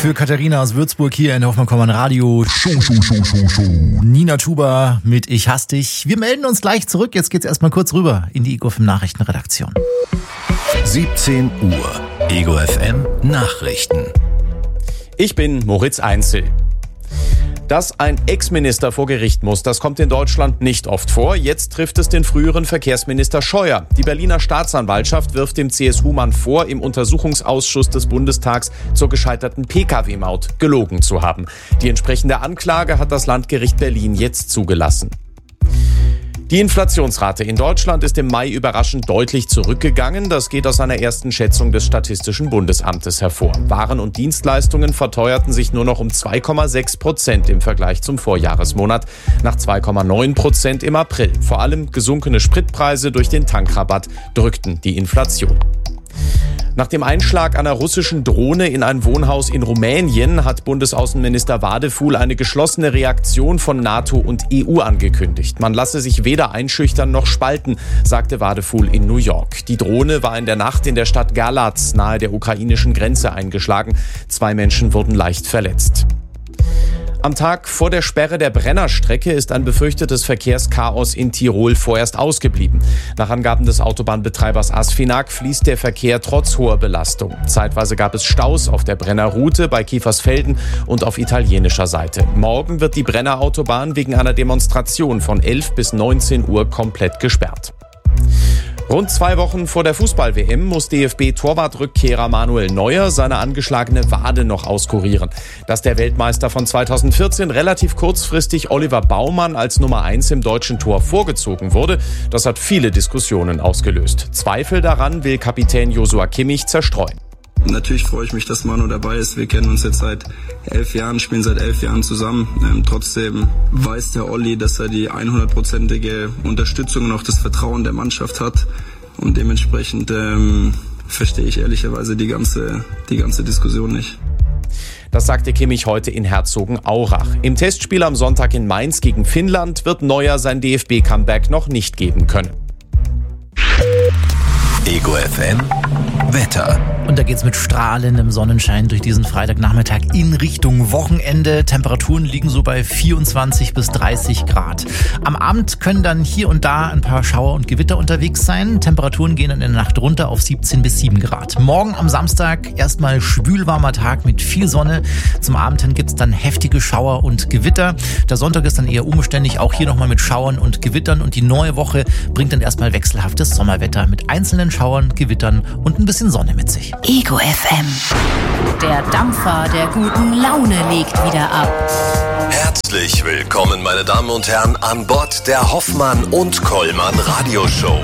für Katharina aus Würzburg hier in Hoffmann-Kommern Radio. Show. Nina Tuba mit Ich hasse dich. Wir melden uns gleich zurück. Jetzt geht's erstmal kurz rüber in die Ego FM Nachrichtenredaktion. 17 Uhr. Ego FM Nachrichten. Ich bin Moritz Einzel. Dass ein Ex-Minister vor Gericht muss, das kommt in Deutschland nicht oft vor. Jetzt trifft es den früheren Verkehrsminister Scheuer. Die Berliner Staatsanwaltschaft wirft dem CSU-Mann vor, im Untersuchungsausschuss des Bundestags zur gescheiterten Pkw-Maut gelogen zu haben. Die entsprechende Anklage hat das Landgericht Berlin jetzt zugelassen. Die Inflationsrate in Deutschland ist im Mai überraschend deutlich zurückgegangen. Das geht aus einer ersten Schätzung des Statistischen Bundesamtes hervor. Waren und Dienstleistungen verteuerten sich nur noch um 2,6% im Vergleich zum Vorjahresmonat, nach 2,9% im April. Vor allem gesunkene Spritpreise durch den Tankrabatt drückten die Inflation. Nach dem Einschlag einer russischen Drohne in ein Wohnhaus in Rumänien hat Bundesaußenminister Wadefuhl eine geschlossene Reaktion von NATO und EU angekündigt. Man lasse sich weder einschüchtern noch spalten, sagte Wadefuhl in New York. Die Drohne war in der Nacht in der Stadt Galatz nahe der ukrainischen Grenze eingeschlagen. 2 Menschen wurden leicht verletzt. Am Tag vor der Sperre der Brennerstrecke ist ein befürchtetes Verkehrschaos in Tirol vorerst ausgeblieben. Nach Angaben des Autobahnbetreibers Asfinag fließt der Verkehr trotz hoher Belastung. Zeitweise gab es Staus auf der Brennerroute bei Kiefersfelden und auf italienischer Seite. Morgen wird die Brennerautobahn wegen einer Demonstration von 11 bis 19 Uhr komplett gesperrt. Rund 2 Wochen vor der Fußball-WM muss DFB-Torwartrückkehrer Manuel Neuer seine angeschlagene Wade noch auskurieren. Dass der Weltmeister von 2014 relativ kurzfristig Oliver Baumann als Nummer 1 im deutschen Tor vorgezogen wurde, das hat viele Diskussionen ausgelöst. Zweifel daran will Kapitän Joshua Kimmich zerstreuen. Natürlich freue ich mich, dass Manu dabei ist. Wir kennen uns jetzt seit 11 Jahren, spielen seit 11 Jahren zusammen. Trotzdem weiß der Olli, dass er die 100%ige Unterstützung und auch das Vertrauen der Mannschaft hat. Und dementsprechend verstehe ich ehrlicherweise die ganze Diskussion nicht. Das sagte Kimmich heute in Herzogenaurach. Im Testspiel am Sonntag in Mainz gegen Finnland wird Neuer sein DFB-Comeback noch nicht geben können. Ego FM Wetter. Und da geht's mit strahlendem Sonnenschein durch diesen Freitagnachmittag in Richtung Wochenende. Temperaturen liegen so bei 24 bis 30 Grad. Am Abend können dann hier und da ein paar Schauer und Gewitter unterwegs sein. Temperaturen gehen dann in der Nacht runter auf 17 bis 7 Grad. Morgen am Samstag erstmal schwülwarmer Tag mit viel Sonne. Zum Abend hin gibt's dann heftige Schauer und Gewitter. Der Sonntag ist dann eher unbeständig, auch hier nochmal mit Schauern und Gewittern. Und die neue Woche bringt dann erstmal wechselhaftes Sommerwetter mit einzelnen Schauern, Gewittern und ein bisschen Sonne mit sich. Ego FM. Der Dampfer der guten Laune legt wieder ab. Herzlich willkommen, meine Damen und Herren, an Bord der Hoffmann und Kollmann Radioshow.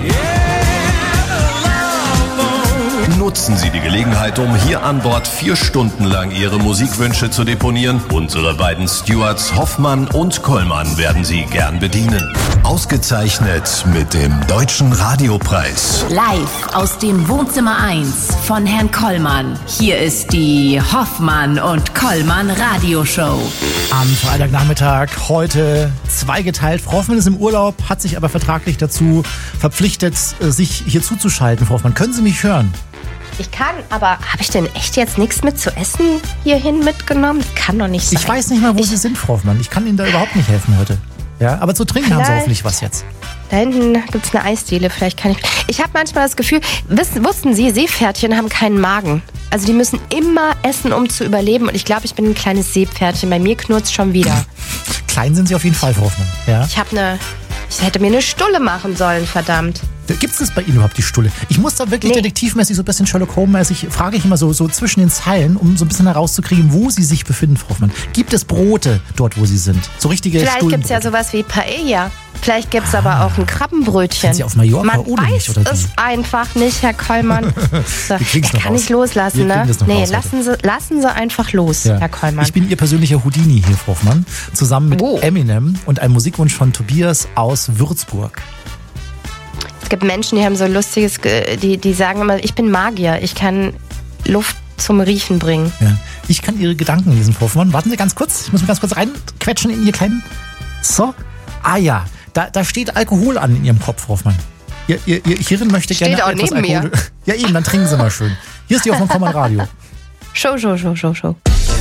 Nutzen Sie die Gelegenheit, um hier an Bord 4 Stunden lang Ihre Musikwünsche zu deponieren. Unsere beiden Stewards Hoffmann und Kollmann werden Sie gern bedienen. Ausgezeichnet mit dem Deutschen Radiopreis. Live aus dem Wohnzimmer 1 von Herrn Kollmann. Hier ist die Hoffmann und Kollmann Radioshow. Am Freitagnachmittag heute zweigeteilt. Frau Hoffmann ist im Urlaub, hat sich aber vertraglich dazu verpflichtet, sich hier zuzuschalten. Frau Hoffmann, können Sie mich hören? Ich kann, aber habe ich denn echt jetzt nichts mit zu essen hierhin mitgenommen? Das kann doch nicht sein. Ich weiß nicht mal, wo Sie sind, Frau Hoffmann. Ich kann Ihnen da überhaupt nicht helfen heute. Ja, aber zu trinken haben Sie hoffentlich was jetzt. Da hinten gibt es eine Eisdiele, vielleicht kann ich... Ich habe manchmal das Gefühl, wussten Sie, Seepferdchen haben keinen Magen. Also die müssen immer essen, um zu überleben. Und ich glaube, ich bin ein kleines Seepferdchen. Bei mir knurzt schon wieder. Klein sind Sie auf jeden Fall, Frau Hoffmann. Ja? Ich hätte mir eine Stulle machen sollen, verdammt. Gibt es das bei Ihnen überhaupt, die Stulle? Ich muss da wirklich detektivmäßig, so ein bisschen Sherlock Holmes-mäßig, frage ich immer so zwischen den Zeilen, um so ein bisschen herauszukriegen, wo Sie sich befinden, Frau Hoffmann. Gibt es Brote dort, wo Sie sind? So richtige Vielleicht gibt es ja sowas wie Paella. Vielleicht gibt es aber auch ein Krabbenbrötchen. Sind Sie auf Mallorca Man oder weiß nicht? Oder es einfach nicht, Herr Kollmann. So, ich kann nicht loslassen, ne? Nee, lassen Sie einfach los, Herr Kollmann. Ich bin Ihr persönlicher Houdini hier, Frau Hoffmann. Zusammen mit Eminem und einem Musikwunsch von Tobias aus Würzburg. Es gibt Menschen, die haben so lustiges, die sagen immer, ich bin Magier, ich kann Luft zum Riechen bringen. Ja. Ich kann Ihre Gedanken lesen, Frau Hoffmann. Warten Sie ganz kurz, ich muss mich ganz kurz reinquetschen in Ihr kleinen... So, ja, da steht Alkohol an in Ihrem Kopf, Frau Hoffmann. Ihr Hirn möchte gerne steht auch etwas neben Alkohol. mir. Ja eben, dann trinken Sie mal schön. Hier ist die Hoffmann-Kommern Radio. Show.